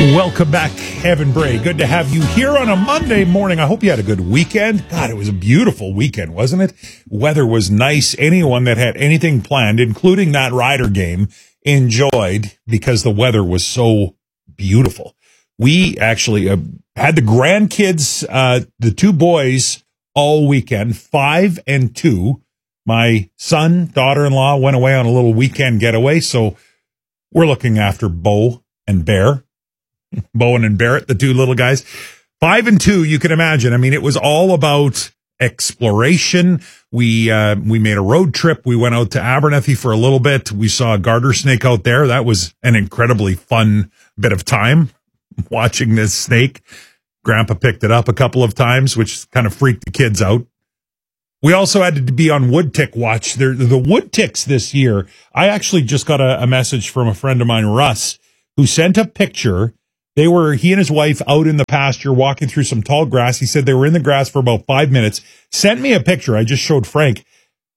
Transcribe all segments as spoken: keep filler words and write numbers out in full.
Welcome back, Evan Bray. Good to have you here on a Monday morning. I hope you had a good weekend. God, it was a beautiful weekend, wasn't it? Weather was nice. Anyone that had anything planned, including that Rider game, enjoyed because the weather was so beautiful. We actually uh, had the grandkids, uh, the two boys, all weekend, five and two. My son, daughter-in-law went away on a little weekend getaway, so we're looking after Bo and Bear. Bowen and Barrett, the two little guys. Five and two, you can imagine. I mean, it was all about exploration. We uh, we made a road trip. We went out to Abernethy for a little bit. We saw a garter snake out there. That was an incredibly fun bit of time watching this snake. Grandpa picked it up a couple of times, which kind of freaked the kids out. We also had to be on wood tick watch. They're, the wood ticks this year, I actually just got a, a message from a friend of mine, Russ, who sent a picture. They were, he and his wife, out in the pasture walking through some tall grass. He said they were in the grass for about five minutes. Sent me a picture. I just showed Frank.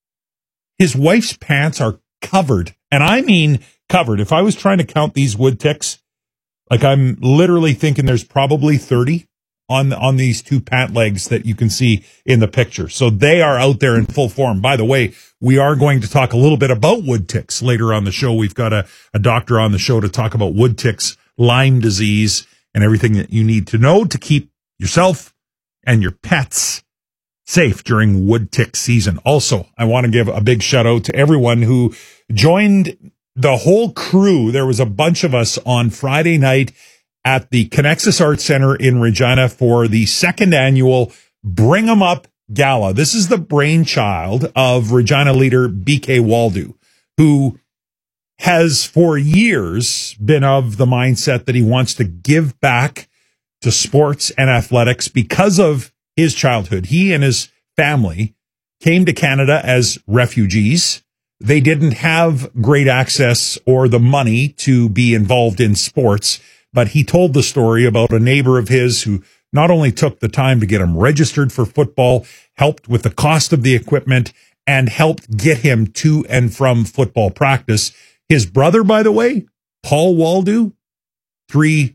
His wife's pants are covered. And I mean covered. If I was trying to count these wood ticks, like I'm literally thinking there's probably thirty on, on these two pant legs that you can see in the picture. So they are out there in full form. By the way, we are going to talk a little bit about wood ticks later on the show. We've got a, a doctor on the show to talk about wood ticks, Lyme disease, and everything that you need to know to keep yourself and your pets safe during wood tick season. Also, I want to give a big shout out to everyone who joined the whole crew. There was a bunch of us on Friday night at the Connexus Arts Center in Regina for the second annual Bring 'em Up Gala. This is the brainchild of Regina leader B K Waldo, who has for years been of the mindset that he wants to give back to sports and athletics because of his childhood. He and his family came to Canada as refugees. They didn't have great access or the money to be involved in sports, but he told the story about a neighbor of his who not only took the time to get him registered for football, helped with the cost of the equipment, and helped get him to and from football practice. His brother, by the way, Paul Waldo, three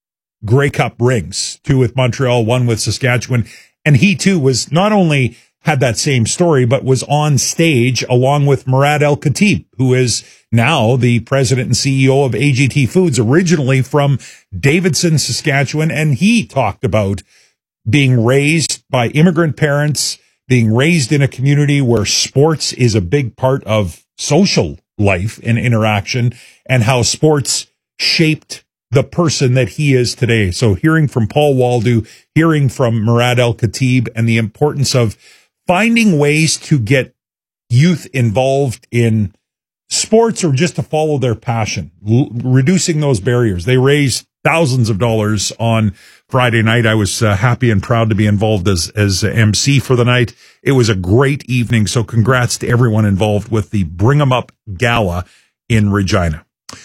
Grey Cup rings, two with Montreal, one with Saskatchewan. And he, too, was not only had that same story, but was on stage along with Murad El-Khatib, who is now the president and C E O of A G T Foods, originally from Davidson, Saskatchewan. And he talked about being raised by immigrant parents, being raised in a community where sports is a big part of social life and interaction, and how sports shaped the person that he is today. So hearing from Paul Waldo, hearing from Murad El-Khatib, and the importance of finding ways to get youth involved in sports or just to follow their passion, l- reducing those barriers. They raised thousands of dollars on Friday night. I was uh, happy and proud to be involved as, as M C for the night. It was a great evening. So congrats to everyone involved with the Bring 'em Up Gala in Regina.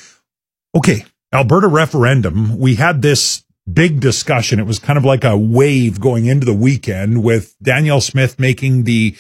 Okay. Alberta referendum. We had this big discussion. It was kind of like a wave going into the weekend with Danielle Smith making the,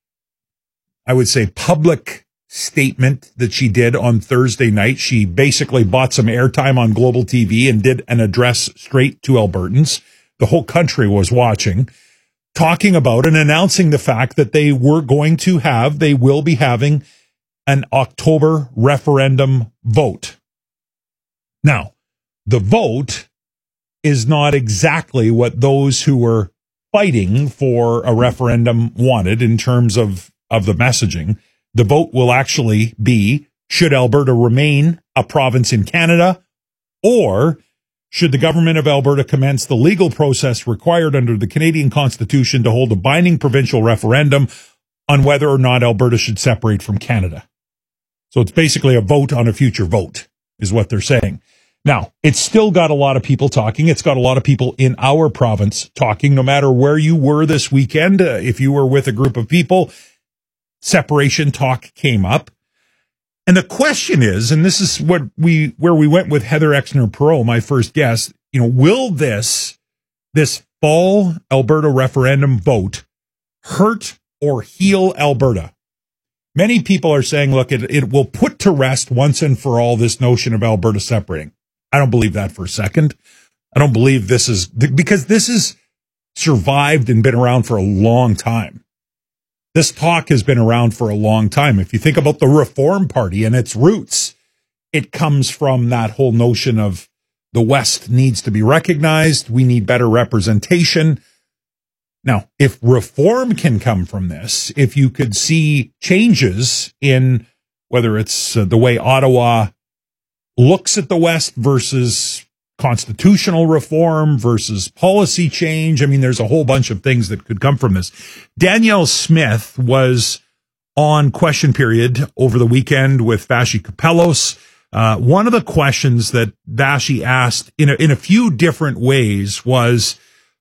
I would say, public statement that she did on Thursday night. She basically bought some airtime on Global T V and did an address straight to Albertans. The whole country was watching, talking about and announcing the fact that they were going to have, they will be having an October referendum vote. Now, the vote is not exactly what those who were fighting for a referendum wanted in terms of, of the messaging. The vote will actually be, should Alberta remain a province in Canada, or should the government of Alberta commence the legal process required under the Canadian Constitution to hold a binding provincial referendum on whether or not Alberta should separate from Canada. So it's basically a vote on a future vote, is what they're saying. Now, it's still got a lot of people talking. It's got a lot of people in our province talking, no matter where you were this weekend. Uh, if you were with a group of people, separation talk came up. And the question is, and this is what we, where we went with Heather Exner-Perot, my first guest, you know, will this, this fall Alberta referendum vote hurt or heal Alberta? Many people are saying, look, it, it will put to rest once and for all this notion of Alberta separating. I don't believe that for a second. I don't believe this is, because this has survived and been around for a long time. This talk has been around for a long time. If you think about the Reform Party and its roots, it comes from that whole notion of the West needs to be recognized. We need better representation. Now, if reform can come from this, if you could see changes in whether it's uh, the way Ottawa looks at the West versus constitutional reform versus policy change. I mean, there's a whole bunch of things that could come from this. Danielle Smith was on Question Period over the weekend with Vassy Kapelos. Uh, one of the questions that Vassy asked in a, in a few different ways was,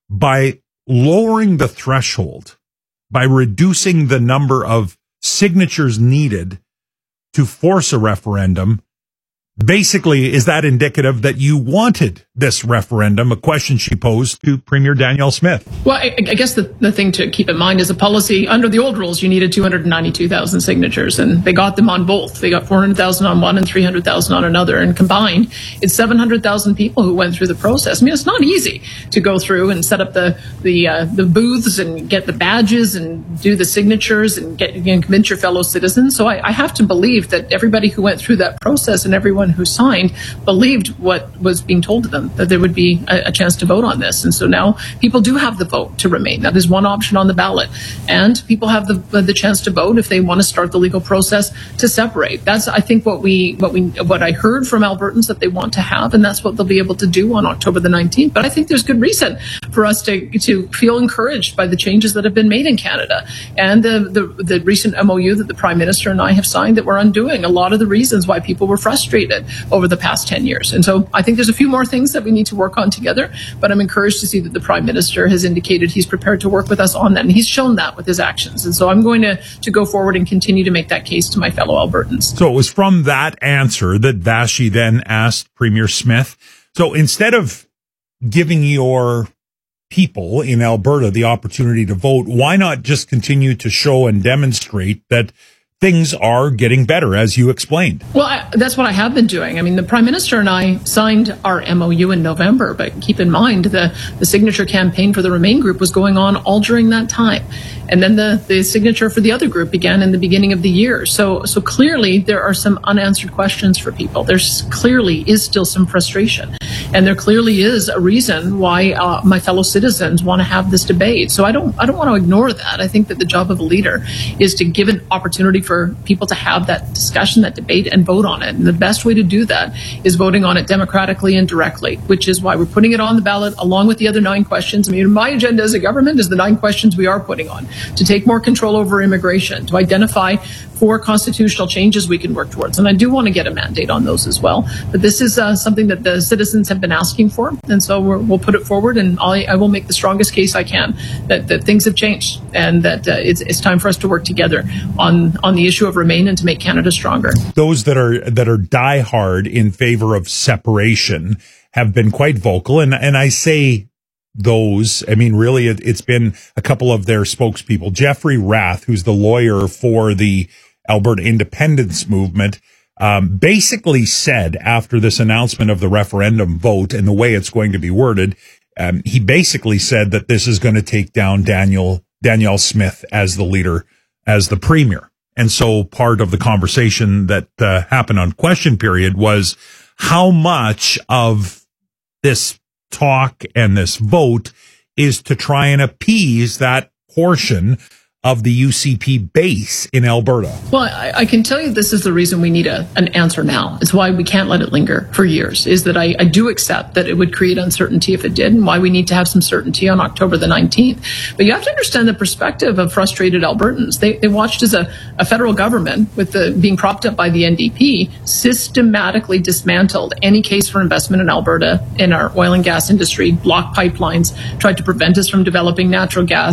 by lowering the threshold, by reducing the number of signatures needed to force a referendum, basically, is that indicative that you wanted this referendum? A question she posed to Premier Danielle Smith. Well, I, I guess the, the thing to keep in mind is a policy under the old rules, you needed two hundred ninety-two thousand signatures, and they got them on both. They got four hundred thousand on one and three hundred thousand on another. And combined, it's seven hundred thousand people who went through the process. I mean, it's not easy to go through and set up the the uh, the booths and get the badges and do the signatures and get and convince your fellow citizens. So I, I have to believe that everybody who went through that process and everyone who signed believed what was being told to them, that there would be a, a chance to vote on this. And so now people do have the vote to remain. That is one option on the ballot. And people have the the chance to vote if they want to start the legal process to separate. That's, I think, what we what we what I heard from Albertans that they want to have, and that's what they'll be able to do on October the nineteenth. But I think there's good reason for us to to feel encouraged by the changes that have been made in Canada and the the, the recent M O U that the Prime Minister and I have signed, that we're undoing a lot of the reasons why people were frustrated over the past ten years. And so I think there's a few more things that we need to work on together, but I'm encouraged to see that the Prime Minister has indicated he's prepared to work with us on that, and he's shown that with his actions. And so I'm going to, to go forward and continue to make that case to my fellow Albertans. So it was from that answer that Vassy then asked Premier Smith, so instead of giving your people in Alberta the opportunity to vote, why not just continue to show and demonstrate that things are getting better, as you explained? Well, I, that's what I have been doing. I mean, the Prime Minister and I signed our M O U in November, but keep in mind the, the signature campaign for the Remain group was going on all during that time. And then the, the signature for the other group began in the beginning of the year. So, so clearly there are some unanswered questions for people. There's clearly is still some frustration. And there clearly is a reason why uh, my fellow citizens want to have this debate. So I don't, I don't want to ignore that. I think that the job of a leader is to give an opportunity for people to have that discussion, that debate, and vote on it. And the best way to do that is voting on it democratically and directly, which is why we're putting it on the ballot along with the other nine questions. I mean, my agenda as a government is the nine questions we are putting on: to take more control over immigration, to identify four constitutional changes we can work towards. And I do want to get a mandate on those as well. But this is uh, something that the citizens have been asking for. And so we're, we'll put it forward, and I'll, I will make the strongest case I can that, that things have changed and that uh, it's, it's time for us to work together on, on the issue of Remain and to make Canada stronger. Those that are that are diehard in favor of separation have been quite vocal. And, and I say those, I mean, really, it, it's been a couple of their spokespeople. Jeffrey Rath, who's the lawyer for the Alberta Independence Movement, um, basically said after this announcement of the referendum vote and the way it's going to be worded, um, he basically said that this is going to take down Daniel, Danielle Smith as the leader, as the premier. And so part of the conversation that uh, happened on Question Period was how much of this talk and this vote is to try and appease that portion of the U C P base in Alberta. Well, I, I can tell you this is the reason we need a, an answer now. It's why we can't let it linger for years, is that I, I do accept that it would create uncertainty if it did, and why we need to have some certainty on October the nineteenth. But you have to understand the perspective of frustrated Albertans. They, they watched as a, a federal government, with the being propped up by the N D P, systematically dismantled any case for investment in Alberta in our oil and gas industry, blocked pipelines, tried to prevent us from developing natural gas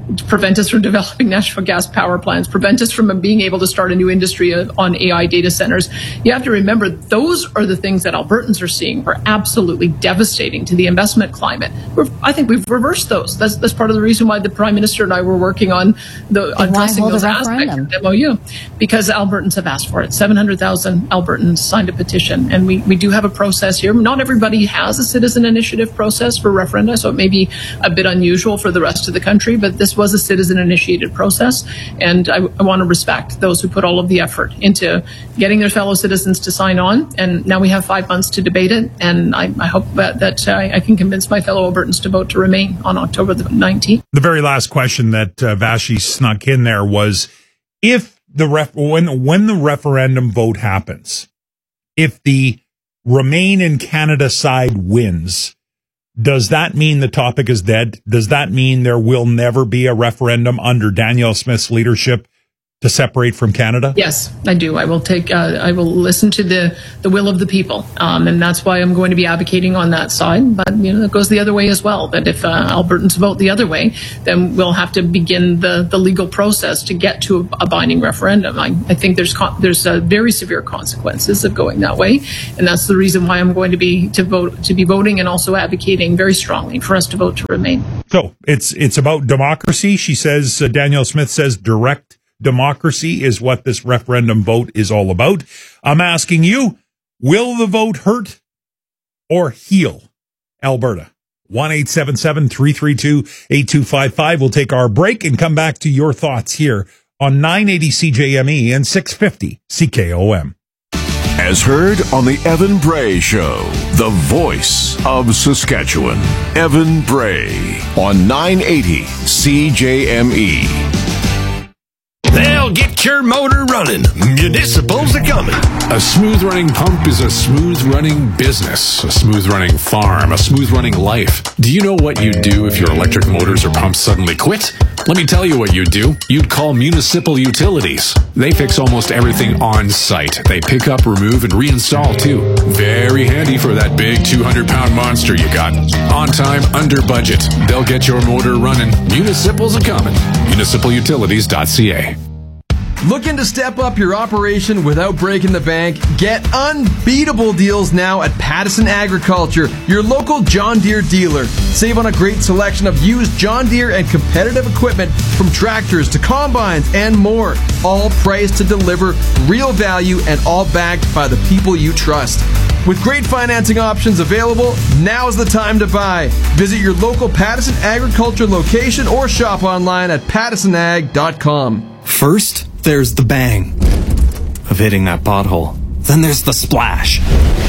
prevent us from developing natural gas power plants, prevent us from being able to start a new industry on A I data centers. You have to remember, those are the things that Albertans are seeing are absolutely devastating to the investment climate. We're, I think we've reversed those. That's, that's part of the reason why the Prime Minister and I were working on the addressing those aspects of the M O U, because Albertans have asked for it. seven hundred thousand Albertans signed a petition, and we, we do have a process here. Not everybody has a citizen initiative process for referenda, so it may be a bit unusual for the rest of the country, but this was a citizen-initiated process, and I, I want to respect those who put all of the effort into getting their fellow citizens to sign on, and now we have five months to debate it, and I, I hope that, that uh, I can convince my fellow Albertans to vote to remain on October the nineteenth. The very last question that uh, Vashi snuck in there was, if the ref- when when the referendum vote happens, if the Remain in Canada side wins, does that mean the topic is dead? Does that mean there will never be a referendum under Danielle Smith's leadership to separate from Canada? Yes, I do. I will take. Uh, I will listen to the the will of the people, um, and that's why I'm going to be advocating on that side. But you know, it goes the other way as well. That if uh, Albertans vote the other way, then we'll have to begin the the legal process to get to a, a binding referendum. I, I think there's con- there's uh, very severe consequences of going that way, and that's the reason why I'm going to be to vote to be voting and also advocating very strongly for us to vote to remain. So it's it's about democracy. She says. Uh, Danielle Smith says direct democracy is what this referendum vote is all about. I'm asking you, will the vote hurt or heal Alberta? one eight seven seven, three three two, eight two five five. We'll take our break and come back to your thoughts here on nine eighty C J M E and six fifty C K O M. As heard on the Evan Bray Show, the voice of Saskatchewan. Evan Bray on nine eighty C J M E. They'll get your motor running. Municipals are coming. A smooth-running pump is a smooth-running business, a smooth-running farm, a smooth-running life. Do you know what you'd do if your electric motors or pumps suddenly quit? Let me tell you what you'd do. You'd call Municipal Utilities. They fix almost everything on site. They pick up, remove, and reinstall, too. Very handy for that big two hundred pound monster you got. On time, under budget. They'll get your motor running. Municipals are coming. municipal utilities dot c a. Looking to step up your operation without breaking the bank? Get unbeatable deals now at Pattison Agriculture, your local John Deere dealer. Save on a great selection of used John Deere and competitive equipment, from tractors to combines and more. All priced to deliver real value and all backed by the people you trust. With great financing options available, now's the time to buy. Visit your local Pattison Agriculture location or shop online at pattison ag dot com. First, there's the bang of hitting that pothole. Then there's the splash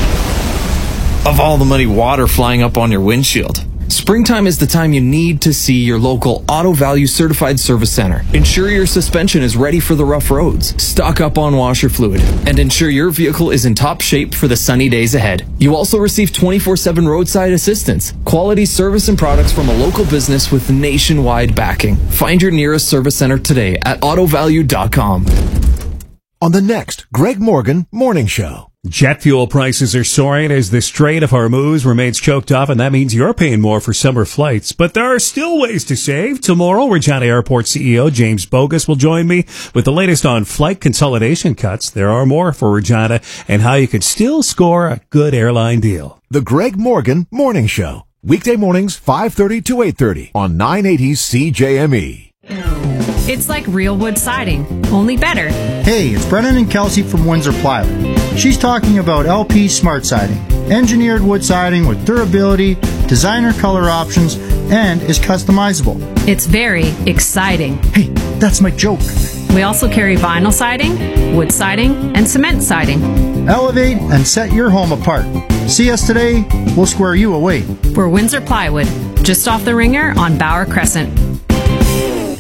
of all the muddy water flying up on your windshield. Springtime is the time you need to see your local Auto Value Certified Service Center. Ensure your suspension is ready for the rough roads. Stock up on washer fluid. And ensure your vehicle is in top shape for the sunny days ahead. You also receive twenty-four seven roadside assistance. Quality service and products from a local business with nationwide backing. Find your nearest service center today at auto value dot com. On the next Greg Morgan Morning Show. Jet fuel prices are soaring as the Strait of Hormuz remains choked off, and that means you're paying more for summer flights. But there are still ways to save. Tomorrow, Regina Airport C E O James Bogus will join me with the latest on flight consolidation cuts. There are more for Regina and how you could still score a good airline deal. The Greg Morgan Morning Show. Weekday mornings, five thirty to eight thirty on nine eighty C J M E. It's like real wood siding, only better. Hey, it's Brennan and Kelsey from Windsor Plywood. She's talking about L P Smart Siding. Engineered wood siding with durability, designer color options, and is customizable. It's very exciting. Hey, that's my joke. We also carry vinyl siding, wood siding, and cement siding. Elevate and set your home apart. See us today, we'll square you away. We're Windsor Plywood, just off the Ringer on Bauer Crescent.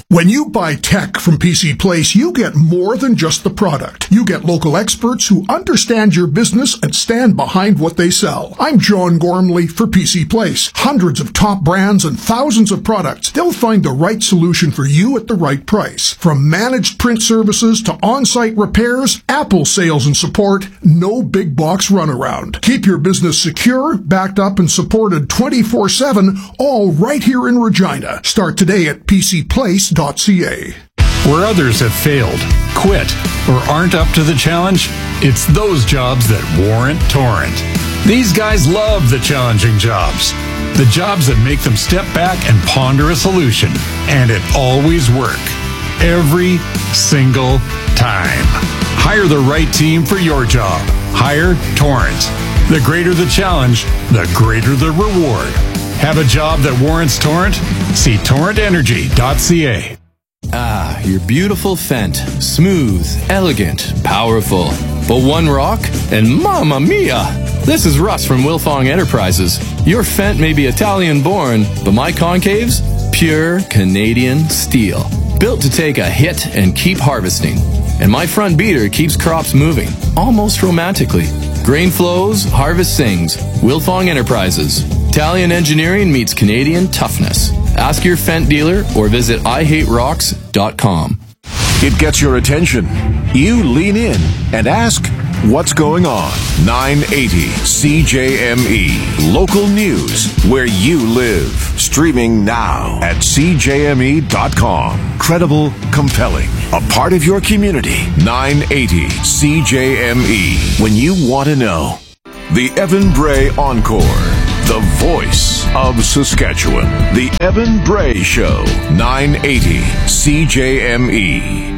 When you buy tech from P C Place, you get more than just the product. You get local experts who understand your business and stand behind what they sell. I'm John Gormley for P C Place. Hundreds of top brands and thousands of products. They'll find the right solution for you at the right price. From managed print services to on-site repairs, Apple sales and support, no big box runaround. Keep your business secure, backed up, and supported twenty-four seven, all right here in Regina. Start today at p c place dot c a. Where others have failed, quit, or aren't up to the challenge, it's those jobs that warrant Torrent. These guys love the challenging jobs. The jobs that make them step back and ponder a solution. And it always works. Every single time. Hire the right team for your job. Hire Torrent. The greater the challenge, the greater the reward. Have a job that warrants Torrent? See torrent energy dot c a. Ah, your beautiful Fendt. Smooth, elegant, powerful. But one rock, and mamma mia! This is Russ from Wilfong Enterprises. Your Fendt may be Italian-born, but my concaves? Pure Canadian steel. Built to take a hit and keep harvesting. And my front beater keeps crops moving, almost romantically. Grain flows, harvest sings. Wilfong Enterprises. Italian engineering meets Canadian toughness. Ask your Fendt dealer or visit i hate rocks dot com. It gets your attention. You lean in and ask, what's going on? nine eighty C J M E. Local news where you live. Streaming now at c j m e dot com. Credible, compelling. A part of your community. nine eighty C J M E. When you want to know. The Evan Bray Encore. The voice of Saskatchewan. The Evan Bray Show. nine eighty C J M E.